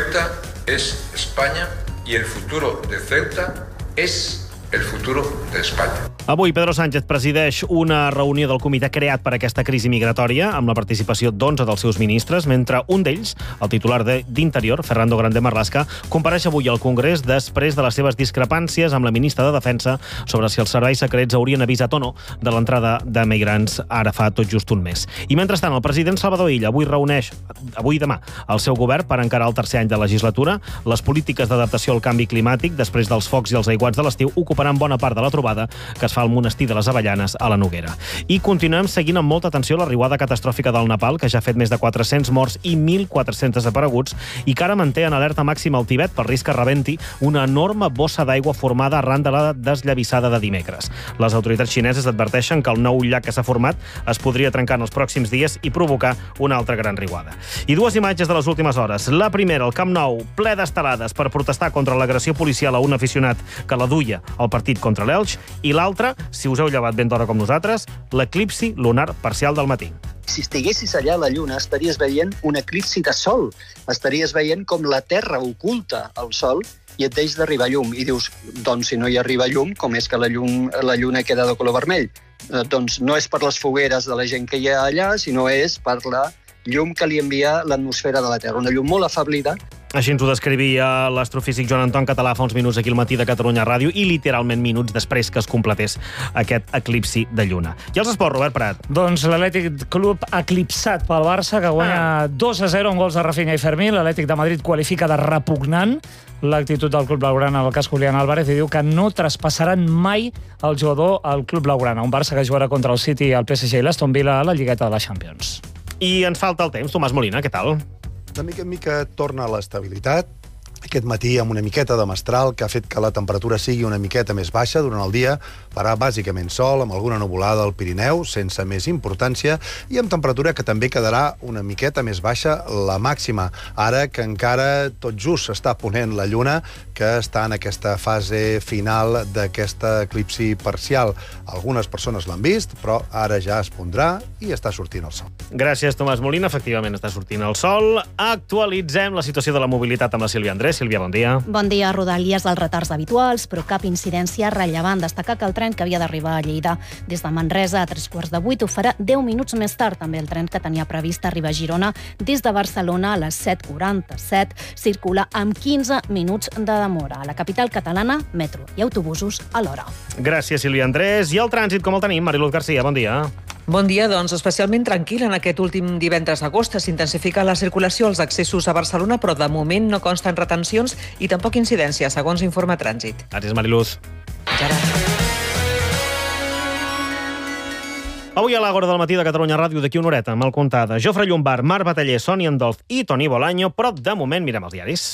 Ceuta es España y el futuro de Ceuta es el futuro de España. Avui Pedro Sánchez presideix una reunió del comitè creat per aquesta crisi migratòria amb la participació d'11 dels seus ministres, mentre un d'ells, el titular d'Interior, Fernando Grande Marlaska, compareix avui al Congrés després de les seves discrepàncies amb la ministra de Defensa sobre si els serveis secrets haurien avisat o no de l'entrada de migrants ara fa tot just un mes. I mentrestant, el president Salvador Illa avui i demà el seu govern per encarar el tercer any de legislatura. Les polítiques d'adaptació al canvi climàtic després dels focs i els aiguats de l'estiu ocuparan bona part de la trobada que es fa al monestir de les Avellanes a la Noguera. I continuem seguint amb molta atenció la riuada catastròfica del Nepal, que ja ha fet més de 400 morts i 1.400 desapareguts i que ara manté en alerta màxima al Tibet per risc que rebenti una enorme bossa d'aigua formada arran de la desllavissada de dimecres. Les autoritats xineses adverteixen que el nou llac que s'ha format es podria trencar en els pròxims dies i provocar una altra gran riuada. I dues imatges de les últimes hores. La primera, el Camp Nou, ple d'estelades per protestar contra l'agressió policial a un aficionat que la duia al partit contra l'Elx, i l'altra, si us heu llevat ben d'hora com nosaltres, l'eclipsi lunar parcial del matí. Si estiguessis allà a la Lluna, estaries veient un eclipsi de sol. Estaries veient com la Terra oculta el sol i et deix d'arribar llum. I dius, doncs si no hi arriba llum, com és que la Lluna queda de color vermell? Doncs no és per les fogueres de la gent que hi ha allà, sinó és per la llum que li envia l'atmosfera de la Terra. Una llum molt afablida. Així ens ho descrivia l'astrofísic Joan Anton Català fa uns minuts aquí al matí de Catalunya Ràdio i literalment minuts després que es completés aquest eclipsi de lluna. I els esports, Robert Prat? Doncs l'Atlètic Club eclipsat pel Barça, que guanya 2-0 amb gols de Rafinha i Fermín. L'Atlètic de Madrid qualifica de repugnant l'actitud del Club Blaugrana al cas Julián Álvarez i diu que no traspassaran mai el jugador al Club Blaugrana. Un Barça que jugarà contra el City, el PSG i l'Aston Villa a la Lligueta de la Champions. I ens falta el temps. Tomàs Molina, què tal? De mica en mica torna l'estabilitat. Aquest matí amb una miqueta de mestral que ha fet que la temperatura sigui una miqueta més baixa durant el dia. Farà bàsicament sol, amb alguna nuvolada al Pirineu, sense més importància, i amb temperatura que també quedarà una miqueta més baixa la màxima. Ara que encara tot just s'està ponent la lluna, que està en aquesta fase final d'aquesta eclipsi parcial. Algunes persones l'han vist, però ara ja es pondrà i està sortint el sol. Gràcies, Tomàs Molina. Efectivament, està sortint el sol. Actualitzem la situació de la mobilitat amb la Sílvia Andrés. Sílvia, bon dia. Bon dia. Rodalies dels retards habituals, però cap incidència rellevant. Destacar que el tren que havia d'arribar a Lleida des de Manresa a 7:45 ho farà 10 minuts més tard. També el tren que tenia previst arribar a Girona des de Barcelona a les 7:47 circula amb 15 minuts de demora. A la capital catalana, metro i autobusos a l'hora. Gràcies, Sílvia Andrés. I el trànsit, com el tenim? Mariluz García, bon dia. Bon dia, doncs especialment tranquil en aquest últim divendres d'agost. S'intensifica la circulació als accessos a Barcelona, però de moment no consten retencions i tampoc incidències, segons informa Trànsit. Gràcies, Mariluz. Avui a l'Àgora del matí de Catalunya Ràdio, d'aquí una horeta, mal comptada. Jofre Llombard, Marc Bataller, Sònia Andolf i Toni Bolaño, però de moment mirem els diaris.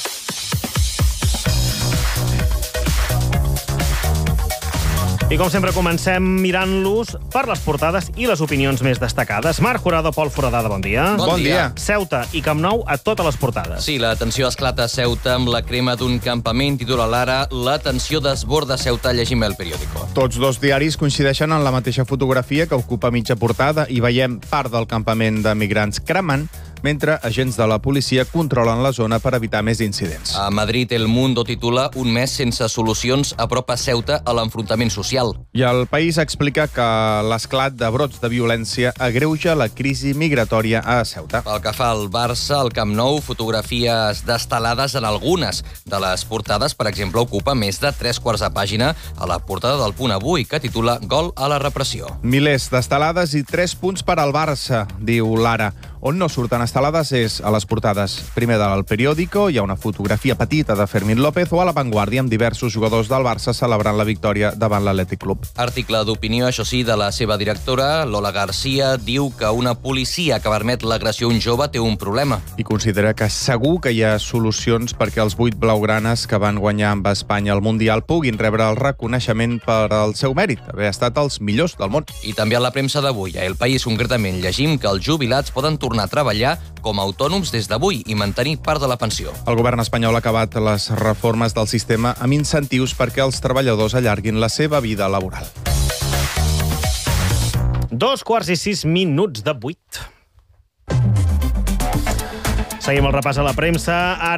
I com sempre comencem mirant-los per les portades i les opinions més destacades. Marc Jurado, Pol Foradada, bon dia. Bon dia. Ceuta i Camp Nou a totes les portades. Sí, la tensió esclata a Ceuta amb la crema d'un campament, titula l'Ara. La tensió desborda Ceuta, llegim El Periódico. Tots dos diaris coincideixen en la mateixa fotografia que ocupa mitja portada i veiem part del campament de migrants cremant mentre agents de la policia controlen la zona per evitar més incidents. A Madrid, El Mundo titula Un mes sense solucions apropa Ceuta a l'enfrontament social. I el País explica que l'esclat de brots de violència agreuja la crisi migratòria a Ceuta. Pel que fa al Barça, al Camp Nou, fotografies destelades en algunes de les portades. Per exemple, ocupa més de 3/4 de pàgina a la portada del Punt Avui, que titula Gol a la repressió. Milers d'estelades i 3 punts per al Barça, diu l'Ara. On no surten estelades és a les portades. Primer del Periódico hi ha una fotografia petita de Fermín López o a La Vanguardia amb diversos jugadors del Barça celebrant la victòria davant l'Atlètic Club. Article d'opinió, això sí, de la seva directora, Lola Garcia, diu que una policia que permet l'agressió a un jove té un problema. I considera que segur que hi ha solucions perquè els 8 blaugranes que van guanyar amb Espanya al Mundial puguin rebre el reconeixement per al seu mèrit, haver estat els millors del món. I també a la premsa d'avui, a El País concretament, llegim que els jubilats poden tornar a treballar com a autònoms des d'avui i mantenir part de la pensió. El govern espanyol ha acabat les reformes del sistema amb incentius perquè els treballadors allarguin la seva vida laboral. 2:06 de 8. Seguim el repàs a la premsa. Ara